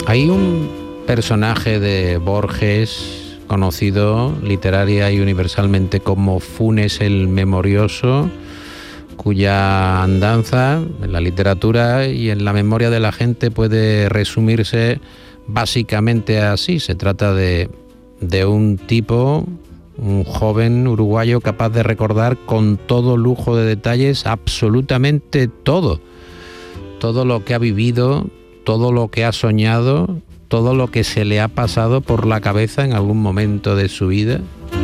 Hay un personaje de Borges, conocido literaria y universalmente como Funes el Memorioso, cuya andanza en la literatura y en la memoria de la gente puede resumirse básicamente así. Se trata de un tipo, un joven uruguayo capaz de recordar con todo lujo de detalles absolutamente todo lo que ha vivido, todo lo que ha soñado, todo lo que se le ha pasado por la cabeza en algún momento de su vida.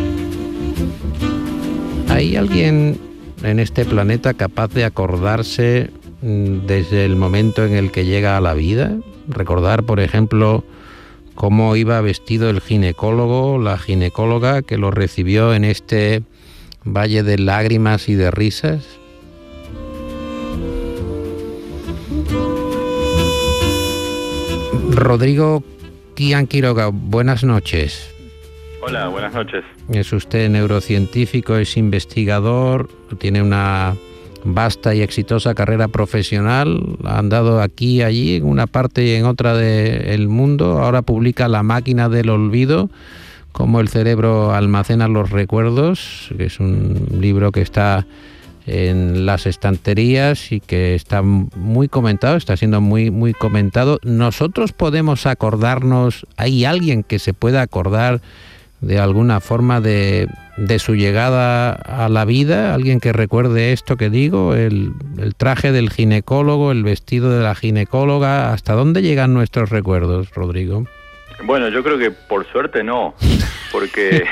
¿Hay alguien en este planeta capaz de acordarse desde el momento en el que llega a la vida? Recordar, por ejemplo, cómo iba vestido el ginecólogo, la ginecóloga que lo recibió en este valle de lágrimas y de risas. Rodrigo Kian Quiroga, buenas noches. Hola, buenas noches. Es usted neurocientífico, es investigador, tiene una vasta y exitosa carrera profesional, ha andado aquí y allí, en una parte y en otra del mundo. Ahora publica La máquina del olvido, cómo el cerebro almacena los recuerdos, que es un libro que está en las estanterías y que está muy comentado, está siendo muy comentado. ¿Nosotros podemos acordarnos, hay alguien que se pueda acordar de alguna forma de su llegada a la vida? ¿Alguien que recuerde esto que digo? El traje del ginecólogo, el vestido de la ginecóloga. ¿Hasta dónde llegan nuestros recuerdos, Rodrigo? Bueno, yo creo que por suerte no, porque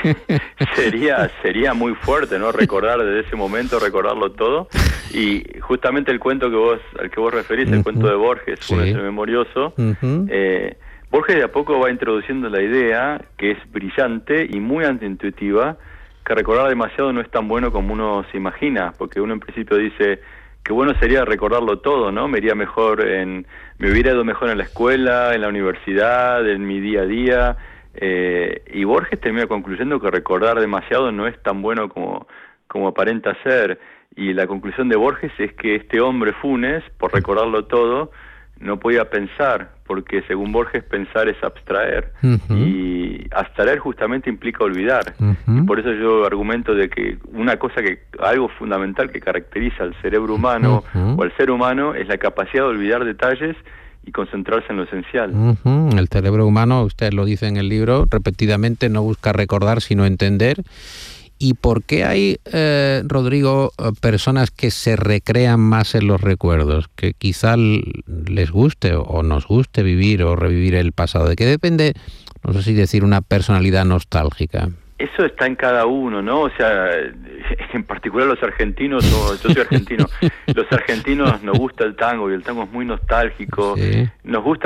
sería muy fuerte, ¿no? Recordar desde ese momento, recordarlo todo. Y justamente el cuento al que vos referís, el cuento de Borges, Funes el Memorioso, Borges de a poco va introduciendo la idea, que es brillante y muy antiintuitiva, que recordar demasiado no es tan bueno como uno se imagina, porque uno en principio dice que bueno sería recordarlo todo, ¿no? Me hubiera ido mejor en la escuela, en la universidad, en mi día a día, y Borges termina concluyendo que recordar demasiado no es tan bueno como aparenta ser, y la conclusión de Borges es que este hombre Funes, por recordarlo todo, no podía pensar, porque según Borges pensar es abstraer, y abstraer justamente implica olvidar, y por eso yo argumento de que algo fundamental que caracteriza al cerebro humano o al ser humano es la capacidad de olvidar detalles y concentrarse en lo esencial. El cerebro humano, usted lo dice en el libro, repetidamente no busca recordar sino entender. ¿Y por qué hay, Rodrigo, personas que se recrean más en los recuerdos? Que quizá les guste o nos guste vivir o revivir el pasado. ¿De qué depende, no sé si decir, una personalidad nostálgica? Eso está en cada uno, ¿no? O sea, en particular los argentinos, yo soy argentino, los argentinos nos gusta el tango y el tango es muy nostálgico. Sí. Nos gusta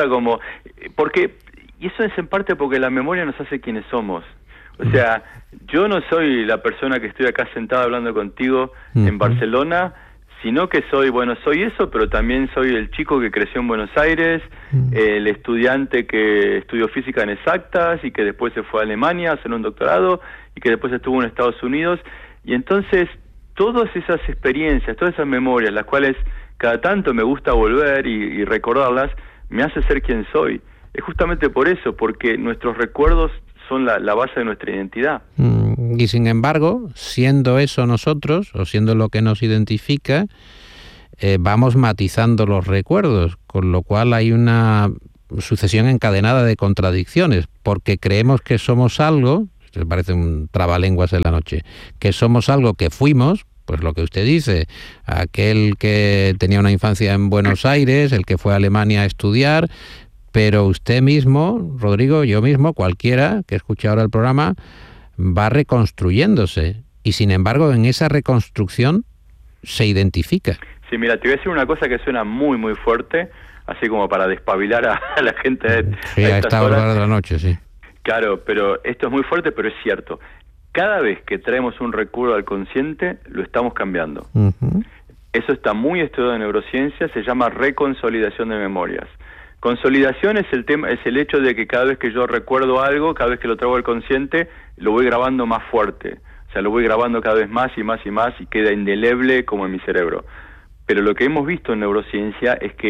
y eso es en parte porque la memoria nos hace quienes somos. O sea, yo no soy la persona que estoy acá sentada hablando contigo en Barcelona, sino que soy eso, pero también soy el chico que creció en Buenos Aires, el estudiante que estudió física en exactas y que después se fue a Alemania a hacer un doctorado y que después estuvo en Estados Unidos. Y entonces, todas esas experiencias, todas esas memorias, las cuales cada tanto me gusta volver y recordarlas, me hace ser quien soy. Es justamente por eso, porque nuestros recuerdos son la base de nuestra identidad. Y sin embargo, siendo eso nosotros, o siendo lo que nos identifica, vamos matizando los recuerdos, con lo cual hay una sucesión encadenada de contradicciones, porque creemos que somos algo, esto parece un trabalenguas en la noche, que somos algo que fuimos, pues lo que usted dice, aquel que tenía una infancia en Buenos Aires, el que fue a Alemania a estudiar. Pero usted mismo, Rodrigo, yo mismo, cualquiera que escuche ahora el programa, va reconstruyéndose. Y sin embargo, en esa reconstrucción se identifica. Sí, mira, te voy a decir una cosa que suena muy, muy fuerte, así como para despabilar a la gente a esta hora de la noche, sí. Claro, pero esto es muy fuerte, pero es cierto. Cada vez que traemos un recuerdo al consciente, lo estamos cambiando. Eso está muy estudiado en neurociencia, se llama reconsolidación de memorias. Consolidación es el hecho de que cada vez que yo recuerdo algo, cada vez que lo traigo al consciente, lo voy grabando más fuerte. O sea, lo voy grabando cada vez más y más y más y queda indeleble como en mi cerebro. Pero lo que hemos visto en neurociencia es que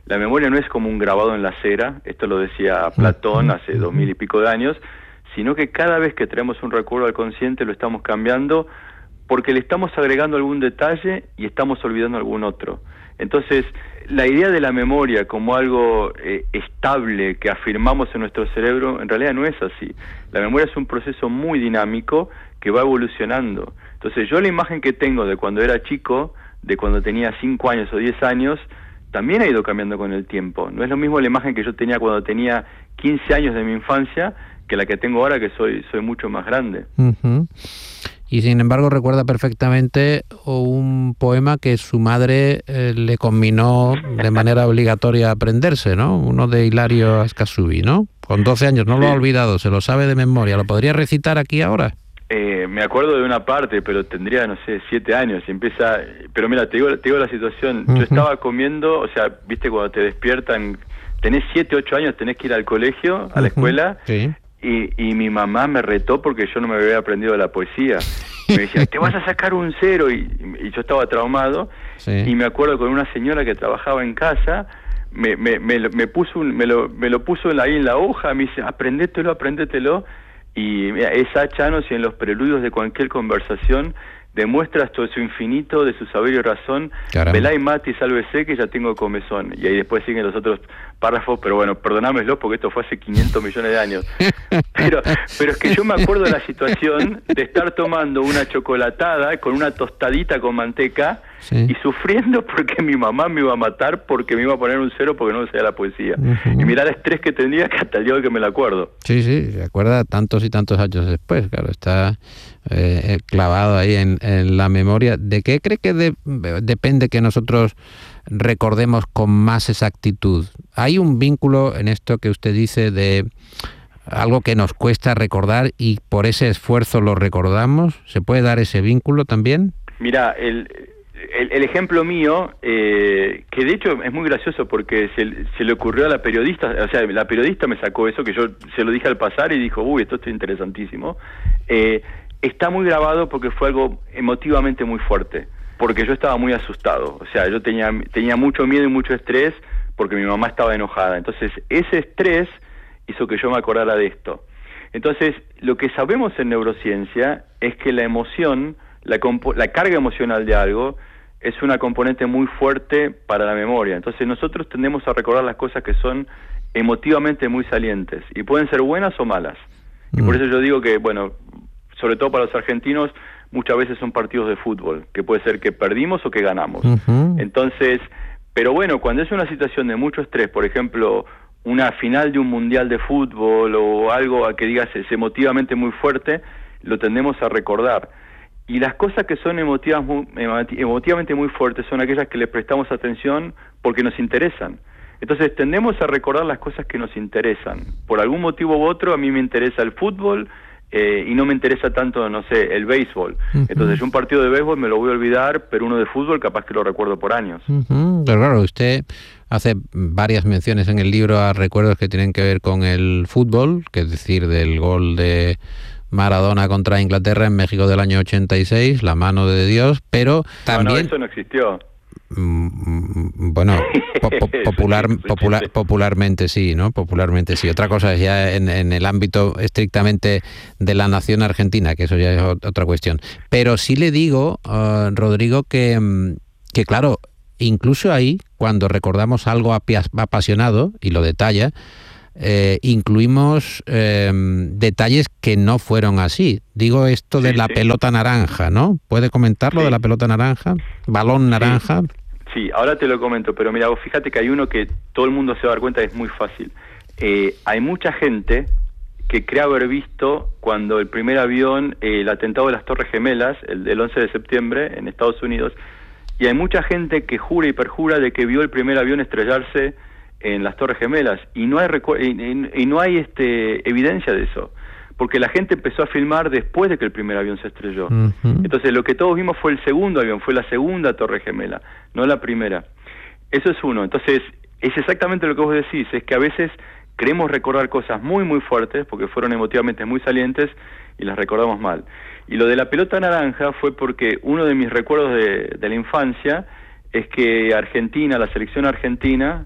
la memoria no es como un grabado en la cera, esto lo decía Platón hace 2000 y pico de años, sino que cada vez que traemos un recuerdo al consciente lo estamos cambiando porque le estamos agregando algún detalle y estamos olvidando algún otro. Entonces, la idea de la memoria como algo estable que afirmamos en nuestro cerebro, en realidad no es así. La memoria es un proceso muy dinámico que va evolucionando. Entonces, yo la imagen que tengo de cuando era chico, de cuando tenía 5 años o 10 años, también ha ido cambiando con el tiempo. No es lo mismo la imagen que yo tenía cuando tenía 15 años de mi infancia que la que tengo ahora, que soy mucho más grande. Uh-huh. Y sin embargo recuerda perfectamente un poema que su madre le conminó de manera obligatoria a aprenderse, ¿no? Uno de Hilario Ascasubi, ¿no? Con 12 años, no lo ha olvidado, se lo sabe de memoria. ¿Lo podría recitar aquí ahora? Me acuerdo de una parte, pero tendría, no sé, 7 años y empieza... Pero mira, te digo la situación. Yo estaba comiendo, o sea, viste cuando te despiertan, tenés 7, 8 años, tenés que ir al colegio, a la escuela... Sí. Y mi mamá me retó porque yo no me había aprendido la poesía. Me decía, te vas a sacar un 0, y yo estaba traumado. Sí. Y me acuerdo con una señora que trabajaba en casa, me lo puso ahí en la hoja, me dice, apréndetelo. Y mira, es A. Chanos, y en los preludios de cualquier conversación demuestra hasta su infinito de su saber y razón. Velá y mati, sálvese, que ya tengo comezón. Y ahí después siguen los otros párrafos, pero bueno, perdonámelo porque esto fue hace 500 millones de años. Pero es que yo me acuerdo de la situación de estar tomando una chocolatada con una tostadita con manteca, sí, y sufriendo porque mi mamá me iba a matar porque me iba a poner un 0 porque no sabía la poesía. Y mirá el estrés que tendría, que hasta el día de hoy que me lo acuerdo. Sí, se acuerda tantos y tantos años después, claro, está clavado ahí en la memoria. ¿De qué cree que depende que nosotros recordemos con más exactitud? ¿Hay un vínculo en esto que usted dice de algo que nos cuesta recordar y por ese esfuerzo lo recordamos? ¿Se puede dar ese vínculo también? Mira, el ejemplo mío, que de hecho es muy gracioso porque se le ocurrió a la periodista, o sea, la periodista me sacó eso, que yo se lo dije al pasar y dijo, uy, esto es interesantísimo. Está muy grabado porque fue algo emotivamente muy fuerte, porque yo estaba muy asustado, o sea, yo tenía mucho miedo y mucho estrés porque mi mamá estaba enojada. Entonces, ese estrés hizo que yo me acordara de esto. Entonces, lo que sabemos en neurociencia es que la emoción, la carga emocional de algo, es una componente muy fuerte para la memoria. Entonces, nosotros tendemos a recordar las cosas que son emotivamente muy salientes, y pueden ser buenas o malas. Y por eso yo digo que, bueno, sobre todo para los argentinos, muchas veces son partidos de fútbol, que puede ser que perdimos o que ganamos. Entonces, pero bueno, cuando es una situación de mucho estrés, por ejemplo, una final de un mundial de fútbol o algo que digas es emotivamente muy fuerte, lo tendemos a recordar. Y las cosas que son emotivamente muy fuertes son aquellas que le prestamos atención porque nos interesan. Entonces tendemos a recordar las cosas que nos interesan. Por algún motivo u otro, a mí me interesa el fútbol y no me interesa tanto, no sé, el béisbol. Entonces yo un partido de béisbol me lo voy a olvidar, pero uno de fútbol capaz que lo recuerdo por años. Pero claro, usted hace varias menciones en el libro a recuerdos que tienen que ver con el fútbol, que es decir, del gol de Maradona contra Inglaterra en México del año 86, la mano de Dios, pero también... No, eso no existió. Bueno, popularmente sí, ¿no? Popularmente sí. Otra cosa es ya en el ámbito estrictamente de la nación argentina, que eso ya es otra cuestión. Pero sí le digo, Rodrigo, que claro, incluso ahí, cuando recordamos algo apasionado, y lo detalla, incluimos detalles que no fueron así. Digo esto de la pelota naranja, ¿no? ¿Puede comentarlo de la pelota naranja? ¿Balón naranja? Sí, ahora te lo comento, pero mira, vos fíjate que hay uno que todo el mundo se va a dar cuenta que es muy fácil. Hay mucha gente que cree haber visto cuando el primer avión, el atentado de las Torres Gemelas, el 11 de septiembre en Estados Unidos, y hay mucha gente que jura y perjura de que vio el primer avión estrellarse en las Torres Gemelas, y no hay evidencia de eso, porque la gente empezó a filmar después de que el primer avión se estrelló. Entonces lo que todos vimos fue el segundo avión, fue la segunda Torre Gemela, no la primera. Eso es uno. Entonces es exactamente lo que vos decís, es que a veces queremos recordar cosas muy muy fuertes porque fueron emotivamente muy salientes y las recordamos mal. Y lo de la pelota naranja fue porque uno de mis recuerdos de la infancia es que Argentina, la selección argentina,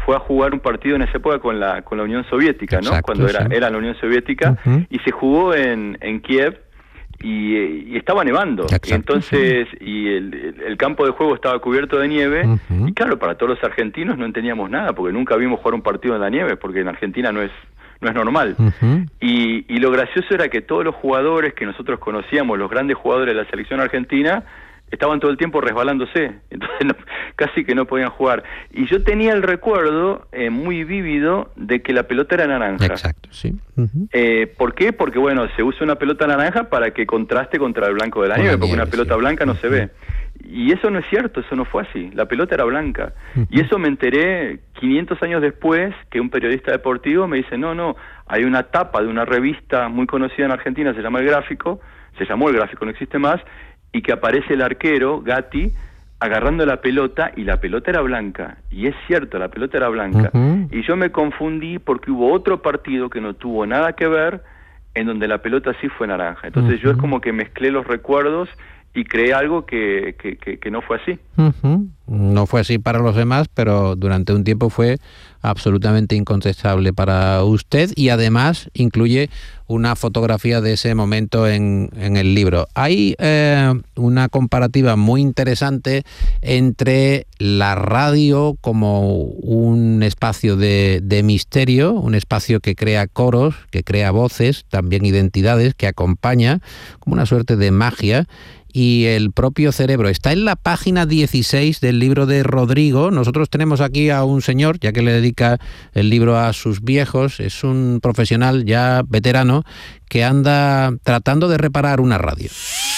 fue a jugar un partido en esa época con la Unión Soviética, ¿no? Exacto, Cuando sí. era la Unión Soviética, y se jugó en Kiev, y estaba nevando. Exacto, y entonces y el campo de juego estaba cubierto de nieve, y claro, para todos los argentinos no entendíamos nada, porque nunca vimos jugar un partido en la nieve, porque en Argentina no es normal. Y lo gracioso era que todos los jugadores que nosotros conocíamos, los grandes jugadores de la selección argentina, estaban todo el tiempo resbalándose, entonces casi que no podían jugar. Y yo tenía el recuerdo muy vívido de que la pelota era naranja. Exacto, sí. ¿Por qué? Porque, bueno, se usa una pelota naranja para que contraste contra el blanco de la nieve, porque una pelota blanca no se ve. Y eso no es cierto, eso no fue así. La pelota era blanca. Y eso me enteré 500 años después, que un periodista deportivo me dice, no, hay una tapa de una revista muy conocida en Argentina, se llamó El Gráfico, no existe más, y que aparece el arquero, Gatti, agarrando la pelota, y la pelota era blanca. Y es cierto, la pelota era blanca. Y yo me confundí porque hubo otro partido que no tuvo nada que ver, en donde la pelota sí fue naranja. Entonces yo es como que mezclé los recuerdos y creé algo que no fue así. No fue así para los demás, pero durante un tiempo fue absolutamente incontestable para usted, y además incluye una fotografía de ese momento en el libro. Hay una comparativa muy interesante entre la radio como un espacio de misterio, un espacio que crea coros, que crea voces, también identidades, que acompaña como una suerte de magia, y el propio cerebro. Está en la página 16 del libro de Rodrigo. Nosotros tenemos aquí a un señor, ya que le dedica el libro a sus viejos, es un profesional ya veterano que anda tratando de reparar una radio.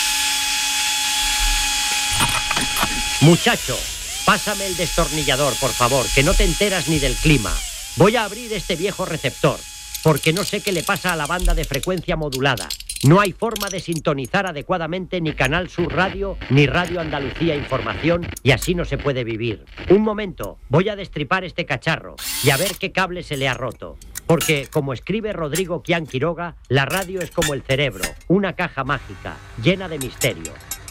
Muchacho, pásame el destornillador, por favor, que no te enteras ni del clima. Voy a abrir este viejo receptor, porque no sé qué le pasa a la banda de frecuencia modulada. No hay forma de sintonizar adecuadamente ni Canal Sur Radio, ni Radio Andalucía Información, y así no se puede vivir. Un momento, voy a destripar este cacharro y a ver qué cable se le ha roto. Porque, como escribe Rodrigo Quián Quiroga, la radio es como el cerebro, una caja mágica, llena de misterio.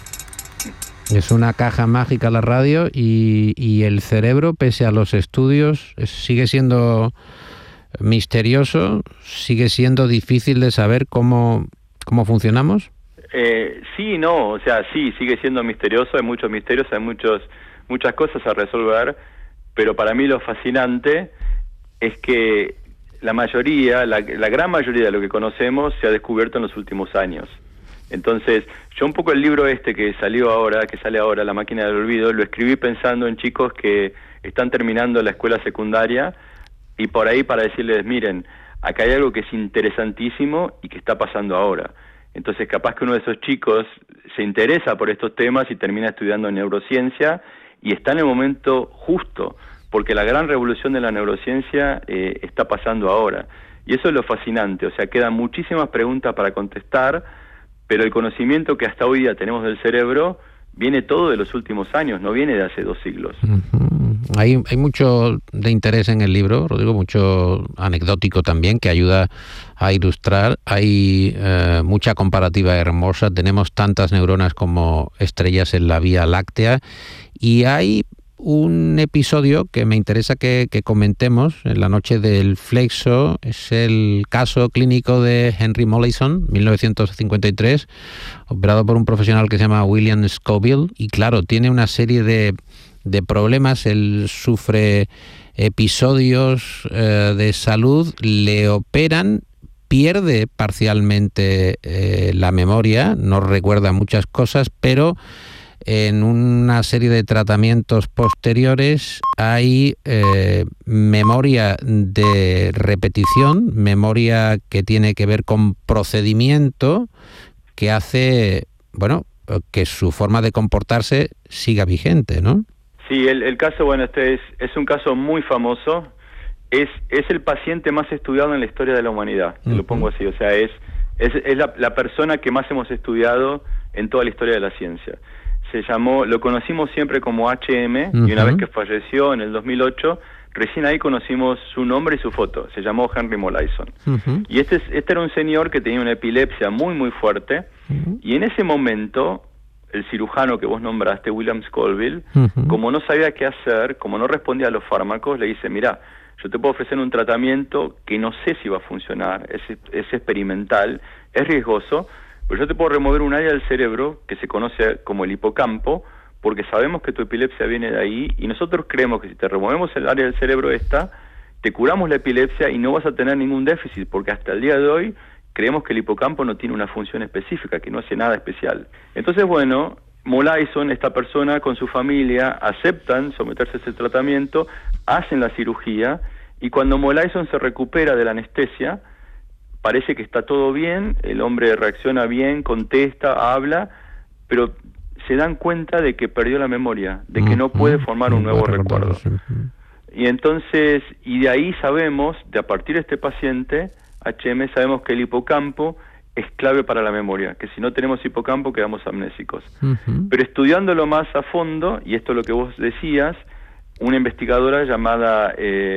Es una caja mágica la radio, y el cerebro, pese a los estudios, sigue siendo misterioso, sigue siendo difícil de saber cómo funcionamos. Sí, no, o sea, sí, sigue siendo misterioso, hay muchos misterios, hay muchas cosas a resolver, pero para mí lo fascinante es que la gran mayoría de lo que conocemos se ha descubierto en los últimos años. Entonces, yo un poco el libro que sale ahora, La máquina del olvido, lo escribí pensando en chicos que están terminando la escuela secundaria, y por ahí para decirles, miren, acá hay algo que es interesantísimo y que está pasando ahora. Entonces, capaz que uno de esos chicos se interesa por estos temas y termina estudiando neurociencia, y está en el momento justo, porque la gran revolución de la neurociencia está pasando ahora. Y eso es lo fascinante, o sea, quedan muchísimas preguntas para contestar, pero el conocimiento que hasta hoy día tenemos del cerebro viene todo de los últimos años, no viene de hace 2 siglos. Hay mucho de interés en el libro, Rodrigo, mucho anecdótico también, que ayuda a ilustrar. Hay mucha comparativa hermosa. Tenemos tantas neuronas como estrellas en la Vía Láctea, y hay un episodio que me interesa que comentemos en la noche del Flexo. Es el caso clínico de Henry Molaison, 1953, operado por un profesional que se llama William Scoville, y claro, tiene una serie de problemas. Él sufre episodios de salud, le operan, pierde parcialmente la memoria, no recuerda muchas cosas, pero en una serie de tratamientos posteriores hay memoria de repetición, memoria que tiene que ver con procedimiento, que hace, que su forma de comportarse siga vigente, ¿no? Sí, el caso, este es un caso muy famoso. Es el paciente más estudiado en la historia de la humanidad, lo pongo así, o sea, es la persona que más hemos estudiado en toda la historia de la ciencia. Lo conocimos siempre como HM, y una vez que falleció en el 2008, recién ahí conocimos su nombre y su foto. Se llamó Henry Molaison. Y este era un señor que tenía una epilepsia muy, muy fuerte, y en ese momento el cirujano que vos nombraste, William Scoville, Uh-huh. como no sabía qué hacer, como no respondía a los fármacos, le dice, mira, yo te puedo ofrecer un tratamiento que no sé si va a funcionar, es experimental, es riesgoso, pero yo te puedo remover un área del cerebro que se conoce como el hipocampo, porque sabemos que tu epilepsia viene de ahí, y nosotros creemos que si te removemos el área del cerebro te curamos la epilepsia y no vas a tener ningún déficit, porque hasta el día de hoy creemos que el hipocampo no tiene una función específica, que no hace nada especial. Entonces, bueno, Molaison, esta persona con su familia, aceptan someterse a ese tratamiento, hacen la cirugía, y cuando Molaison se recupera de la anestesia, parece que está todo bien, el hombre reacciona bien, contesta, habla, pero se dan cuenta de que perdió la memoria, de que no puede formar un nuevo recuerdo. Y entonces, y de ahí sabemos, de a partir de este paciente, HM, sabemos que el hipocampo es clave para la memoria, que si no tenemos hipocampo quedamos amnésicos. Uh-huh. Pero estudiándolo más a fondo, y esto es lo que vos decías, una investigadora llamada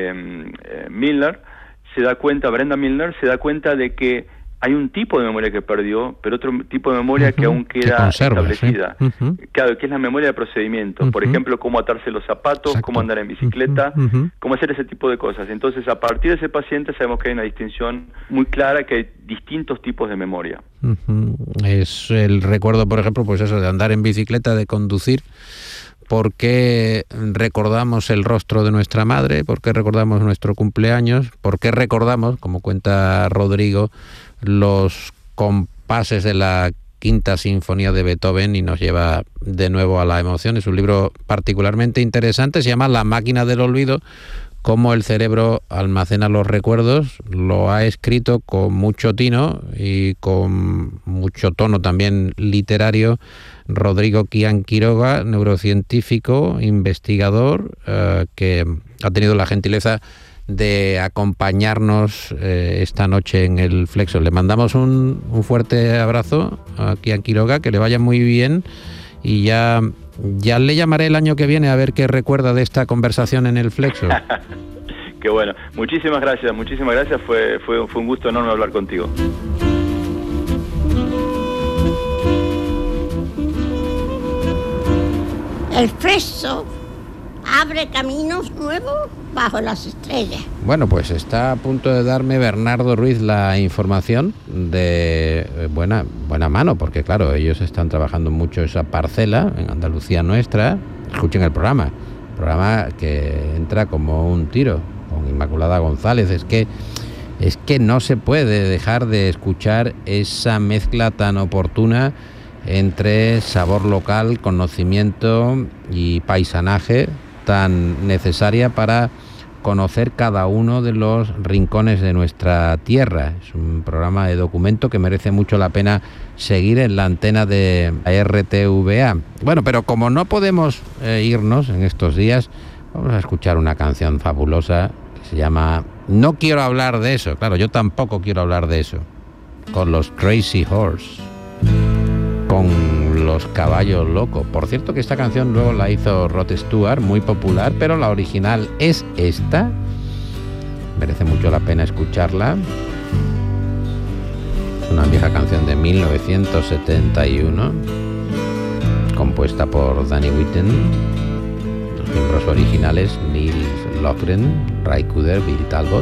Miller, Brenda Milner, se da cuenta de que hay un tipo de memoria que perdió, pero otro tipo de memoria que aún queda establecida. ¿Sí? Uh-huh. Claro, que es la memoria de procedimiento. Uh-huh. Por ejemplo, cómo atarse los zapatos, Exacto. cómo andar en bicicleta, Uh-huh. cómo hacer ese tipo de cosas. Entonces, a partir de ese paciente sabemos que hay una distinción muy clara, que hay distintos tipos de memoria. Uh-huh. Es el recuerdo, por ejemplo, pues eso, de andar en bicicleta, de conducir. ¿Por qué recordamos el rostro de nuestra madre? ¿Por qué recordamos nuestro cumpleaños? ¿Por qué recordamos, como cuenta Rodrigo, los compases de la Quinta Sinfonía de Beethoven y nos lleva de nuevo a la emoción? Es un libro particularmente interesante, se llama La máquina del olvido, cómo el cerebro almacena los recuerdos. Lo ha escrito con mucho tino y con mucho tono también literario Rodrigo Quián Quiroga, neurocientífico, investigador, que ha tenido la gentileza de acompañarnos esta noche en el Flexo. Le mandamos un fuerte abrazo a Quián Quiroga, que le vaya muy bien, y ya le llamaré el año que viene a ver qué recuerda de esta conversación en el Flexo. Qué bueno. Muchísimas gracias. Fue un gusto enorme hablar contigo. El Flexo abre caminos nuevos bajo las estrellas. Bueno, pues está a punto de darme Bernardo Ruiz la información de buena mano, porque claro, ellos están trabajando mucho esa parcela en Andalucía nuestra. Escuchen el programa que entra como un tiro con Inmaculada González. Es que no se puede dejar de escuchar esa mezcla tan oportuna entre sabor local, conocimiento y paisanaje, tan necesaria para conocer cada uno de los rincones de nuestra tierra. Es un programa de documento que merece mucho la pena seguir en la antena de RTVA. Bueno, pero como no podemos irnos en estos días, vamos a escuchar una canción fabulosa que se llama No quiero hablar de eso. Claro, yo tampoco quiero hablar de eso. Con los Crazy Horse, con los caballos locos. Por cierto que esta canción luego la hizo Rod Stewart, muy popular, pero la original es esta. Merece mucho la pena escucharla. Es una vieja canción de 1971, compuesta por Danny Whitten. Los miembros originales: Nils Lofgren, Ray Cooder, Bill Talbot.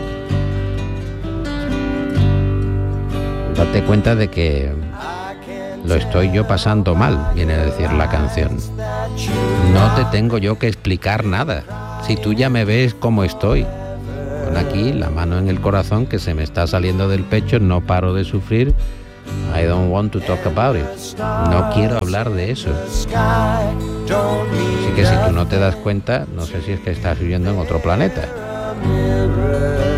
Date cuenta de que lo estoy yo pasando mal, viene a decir la canción. No te tengo yo que explicar nada. Si tú ya me ves como estoy, con aquí la mano en el corazón que se me está saliendo del pecho, no paro de sufrir. I don't want to talk about it. No quiero hablar de eso. Así que si tú no te das cuenta, no sé si es que estás viviendo en otro planeta.